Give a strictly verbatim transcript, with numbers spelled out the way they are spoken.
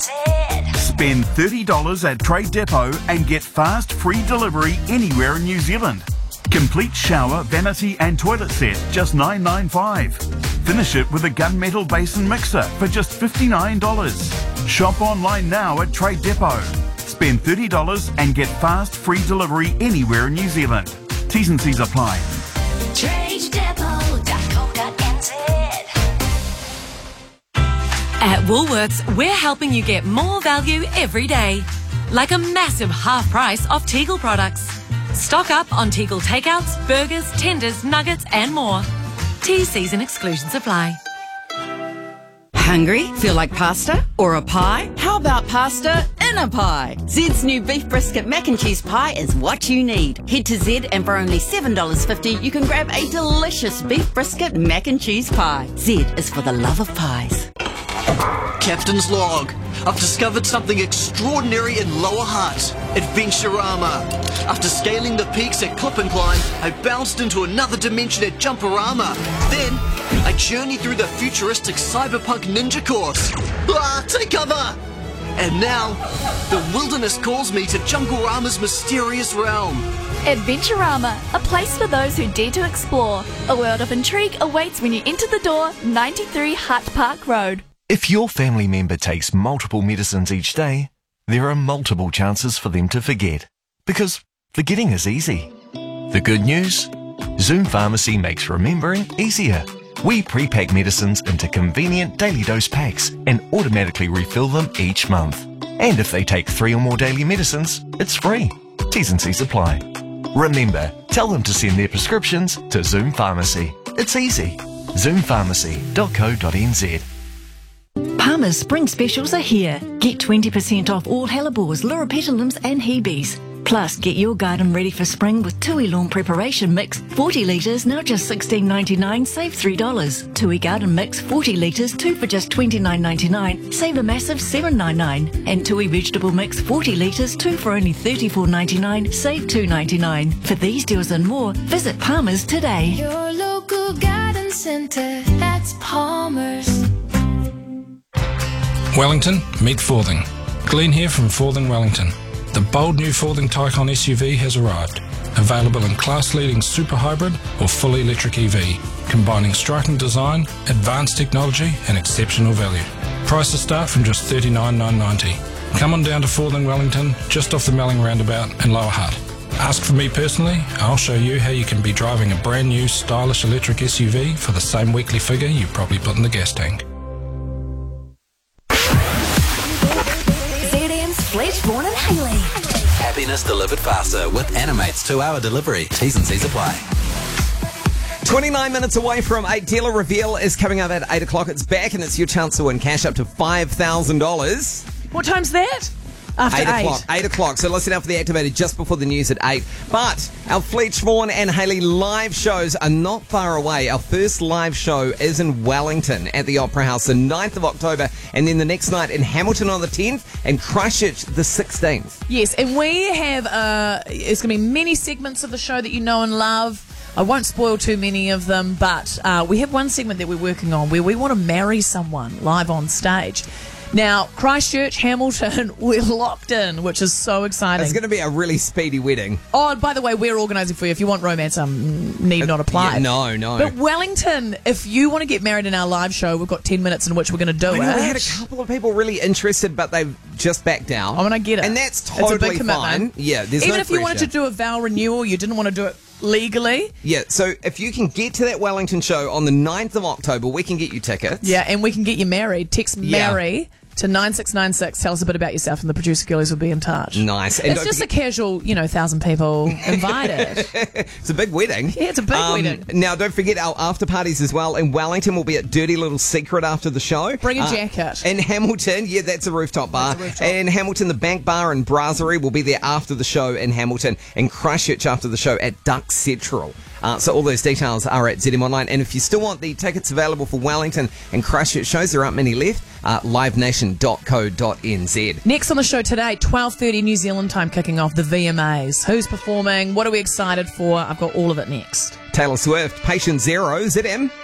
Spend thirty dollars at Trade Depot and get fast, free delivery anywhere in New Zealand. Complete shower, vanity and toilet set, just nine ninety-five. Finish it with a gunmetal basin mixer for just fifty-nine dollars. Shop online now at Trade Depot. Spend thirty dollars and get fast, free delivery anywhere in New Zealand. T's and C's apply. trade depot dot co dot n z. At Woolworths, we're helping you get more value every day. Like a massive half price off Tegel products. Stock up on Tegel takeouts, burgers, tenders, nuggets and more. T, C's and exclusions apply. Hungry? Feel like pasta? Or a pie? How about pasta in a pie? Zed's new beef brisket mac and cheese pie is what you need. Head to Zed and for only seven dollars fifty you can grab a delicious beef brisket mac and cheese pie. Zed is for the love of pies. Captain's log. I've discovered something extraordinary in Lower Hutt. Adventurama. After scaling the peaks at Clip and Climb, I bounced into another dimension at Jumperama. Then, I journeyed through the futuristic cyberpunk ninja course. Ah, take cover! And now, the wilderness calls me to Junglerama's mysterious realm. Adventurama, a place for those who dare to explore. A world of intrigue awaits when you enter the door, ninety-three Hutt Park Road. If your family member takes multiple medicines each day, there are multiple chances for them to forget. Because forgetting is easy. The good news? Zoom Pharmacy makes remembering easier. We pre-pack medicines into convenient daily dose packs and automatically refill them each month. And if they take three or more daily medicines, it's free. T's and C's apply. Remember, tell them to send their prescriptions to Zoom Pharmacy. It's easy. zoom pharmacy dot co dot n z. Palmer's spring specials are here. Get twenty percent off all hellebores, loropetalums and hebes. Plus, get your garden ready for spring with Tui Lawn Preparation Mix. forty litres, now just sixteen ninety-nine, save three dollars. Tui Garden Mix, forty litres, two for just twenty-nine ninety-nine, save a massive seven ninety-nine. And Tui Vegetable Mix, forty litres, two for only thirty-four ninety-nine, save two ninety-nine. For these deals and more, visit Palmer's today. Your local garden centre, that's Palmer's. Wellington, meet Forthing. Glenn here from Forthing Wellington. The bold new Forthing Taycan S U V has arrived. Available in class-leading super hybrid or fully electric E V, combining striking design, advanced technology and exceptional value. Prices start from just thirty-nine thousand nine hundred ninety. Come on down to Forthing Wellington, just off the Melling roundabout in Lower Hutt. Ask for me personally, I'll show you how you can be driving a brand new stylish electric S U V for the same weekly figure you probably put in the gas tank. Fletchborn and Haley. Happiness delivered faster with Animate's two-hour delivery. T's and C's apply. twenty-nine minutes away from eight. Dealer Reveal is coming up at eight o'clock. It's back and it's your chance to win cash up to five thousand dollars. What time's that? After eight. eight. o'clock. eight o'clock. So listen out for the activated just before the news at eight. But our Fletch Vaughan and Haley live shows are not far away. Our first live show is in Wellington at the Opera House the ninth of October. And then the next night in Hamilton on the tenth and Christchurch the sixteenth. Yes, and we have, uh, it's going to be many segments of the show that you know and love. I won't spoil too many of them, but uh, we have one segment that we're working on where we want to marry someone live on stage. Now, Christchurch, Hamilton, we're locked in, which is so exciting. It's going to be a really speedy wedding. Oh, and by the way, we're organising for you. If you want romance, um, need not apply. Yeah, no, no. But Wellington, if you want to get married in our live show, we've got ten minutes in which we're going to do I it. know, we had a couple of people really interested, but they've just backed down. I mean, I get it. And that's It's a big totally commitment. fine. Yeah, there's Even no if you wanted pressure. to do a vow renewal, you didn't want to do it legally. Yeah, so if you can get to that Wellington show on the ninth of October, we can get you tickets. Yeah, and we can get you married. Text Yeah. marry to nine six nine six. Tell us a bit about yourself, and the producer girlies will be in touch. Nice. And It's don't just forget- a casual, you know, thousand people invited. It's a big wedding. Yeah, it's a big Um, wedding. Now, don't forget our after parties as well. In Wellington, we'll be at Dirty Little Secret after the show. Bring a Uh, jacket. In Hamilton, yeah, that's a rooftop bar. That's a rooftop. In Hamilton, the Bank Bar and Brasserie will be there after the show in Hamilton. And Christchurch after the show at Duck Central. Uh, so all those details are at Z M Online. And if you still want the tickets available for Wellington and Christchurch shows, there aren't many left. Uh, live nation dot co dot n z. Next on the show today, twelve thirty New Zealand time, kicking off the V M As. Who's performing? What are we excited for? I've got all of it next. Taylor Swift, Patient Zero, Z M.